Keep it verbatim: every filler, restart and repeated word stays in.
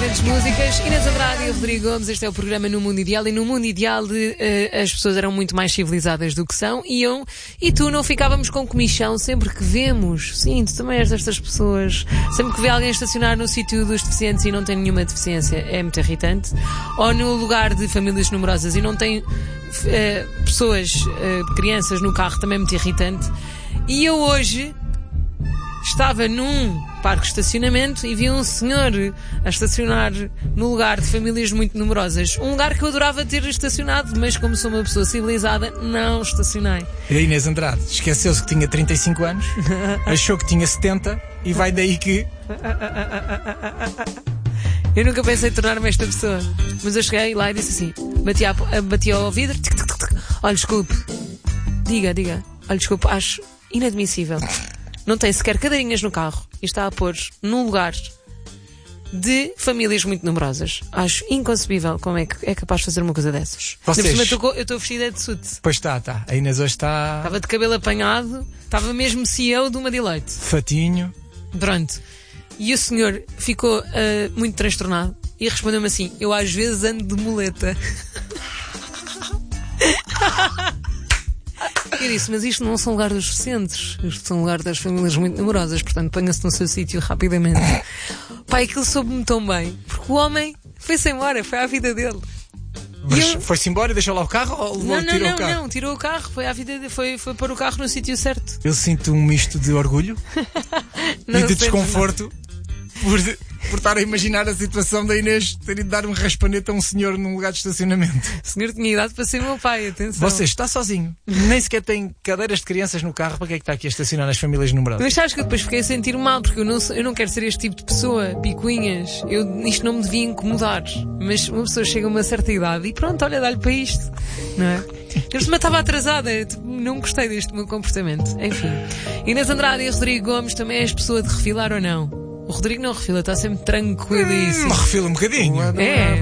grandes músicas. Inês Andrade e Rodrigo Gomes, este é o programa No Mundo Ideal. E no Mundo Ideal de, uh, as pessoas eram muito mais civilizadas do que são. Iam, e tu não ficávamos com comichão sempre que vemos. Sim, tu também és destas pessoas. Sempre que vê alguém estacionar no sítio dos deficientes e não tem nenhuma deficiência, é muito irritante. Ou no lugar de famílias numerosas e não tem uh, pessoas, uh, crianças no carro, também é muito irritante. E eu hoje estava num parque de estacionamento e vi um senhor a estacionar no lugar de famílias muito numerosas. Um lugar que eu adorava ter estacionado, mas como sou uma pessoa civilizada, não estacionei. E a Inês Andrade esqueceu-se que tinha trinta e cinco anos, achou que tinha setenta e vai daí que... Eu nunca pensei em tornar-me esta pessoa, mas eu cheguei lá e disse assim, bati, a, bati ao vidro, tic, tic, tic, tic. Olha, desculpe, diga, diga, olha, desculpe, acho inadmissível. Não tem sequer cadeirinhas no carro e está a pôr num lugar de famílias muito numerosas. Acho inconcebível como é que é capaz de fazer uma coisa dessas. Vocês... Eu estou vestida de suit. Pois está, está. A Inês hoje está... Estava de cabelo apanhado, estava mesmo C E O de uma Deloitte. Fatinho. Pronto. E o senhor ficou uh, muito transtornado e respondeu-me assim, eu às vezes ando de muleta. Eu disse, mas isto não são lugar dos deficientes, isto são lugar das famílias muito numerosas, portanto ponha-se no seu sítio rapidamente. Pai, aquilo soube-me tão bem, porque o homem foi-se embora, foi à vida dele. Mas eu... foi-se embora e deixou lá o carro ou não, não, tirou não, o carro? Não, tirou o carro, foi à vida de... foi, foi pôr o carro no sítio certo. Eu sinto um misto de orgulho e de desconforto por, por estar a imaginar a situação da Inês ter ido dar um raspanete a um senhor num lugar de estacionamento. O senhor tinha idade para ser meu pai, atenção. Você está sozinho, nem sequer tem cadeiras de crianças no carro, para que é que está aqui a estacionar nas famílias numerosas? Mas sabes que eu depois fiquei a sentir mal, porque eu não, eu não quero ser este tipo de pessoa, picuinhas. Eu, isto não me devia incomodar, mas uma pessoa chega a uma certa idade e pronto, olha, dá-lhe para isto, não é? Eu me estava atrasada, não gostei deste meu comportamento. Enfim, Inês Andrade e Rodrigo Gomes, também és pessoa de refilar ou não? O Rodrigo não refila, está sempre tranquilíssimo. Hum, refila um bocadinho. É.